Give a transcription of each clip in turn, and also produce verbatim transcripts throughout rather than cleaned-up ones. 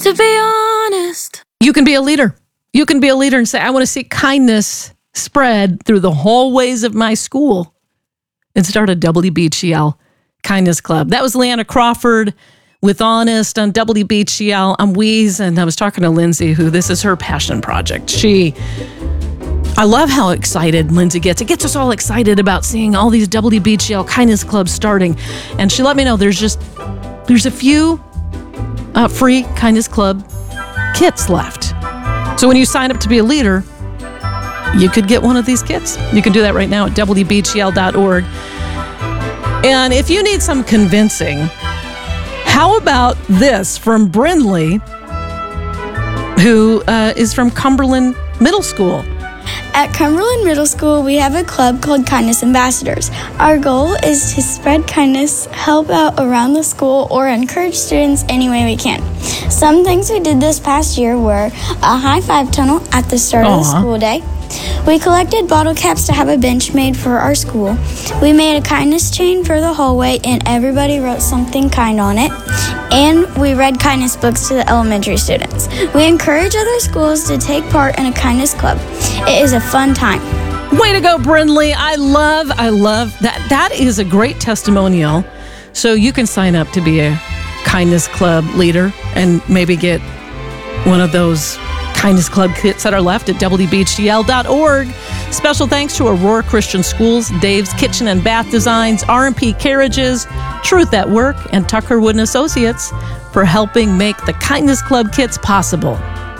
To be honest. You can be a leader. You can be a leader and say, I want to see kindness spread through the hallways of my school, and start a W B G L Kindness Club. That was Leanna Crawford with Honest on W B G L. I'm Weeze, and I was talking to Lindsay, who this is her passion project. She, I love how excited Lindsay gets. It gets us all excited about seeing all these W B G L Kindness Clubs starting. And she let me know there's just, there's a few uh, free Kindness Club kits left. So when you sign up to be a leader, you could get one of these kits. You can do that right now at W B G L dot org. And if you need some convincing, how about this from Brindley, who uh, is from Cumberland Middle School? At Cumberland Middle School, we have a club called Kindness Ambassadors. Our goal is to spread kindness, help out around the school, or encourage students any way we can. Some things we did this past year were a high five tunnel at the start Aww. Of the school day. We collected bottle caps to have a bench made for our school. We made a kindness chain for the hallway, and everybody wrote something kind on it. And we read kindness books to the elementary students. We encourage other schools to take part in a kindness club. It is a fun time. Way to go, Brindley. I love, I love that. That is a great testimonial. So you can sign up to be a kindness club leader and maybe get one of those Kindness Club kits that are left at W B G L dot org. Special thanks to Aurora Christian Schools, Dave's Kitchen and Bath Designs, R and P Carriages, Truth at Work, and Tucker Wood and Associates for helping make the Kindness Club kits possible.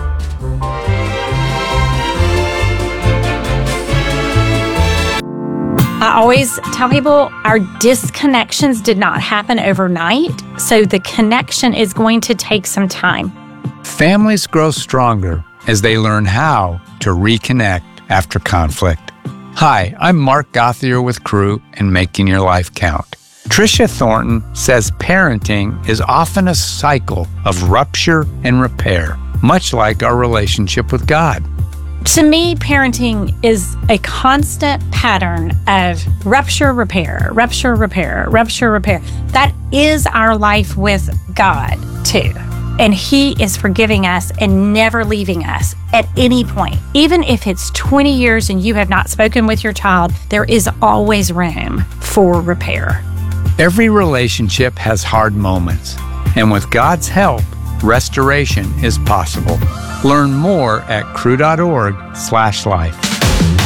I always tell people our disconnections did not happen overnight, so the connection is going to take some time. Families grow stronger as they learn how to reconnect after conflict. Hi, I'm Mark Gothier with Crew and Making Your Life Count. Tricia Thornton says parenting is often a cycle of rupture and repair, much like our relationship with God. To me, parenting is a constant pattern of rupture, repair, rupture, repair, rupture, repair. That is our life with God, too. And He is forgiving us and never leaving us at any point. Even if it's twenty years and you have not spoken with your child, there is always room for repair. Every relationship has hard moments, and with God's help, restoration is possible. Learn more at crew dot org slash life.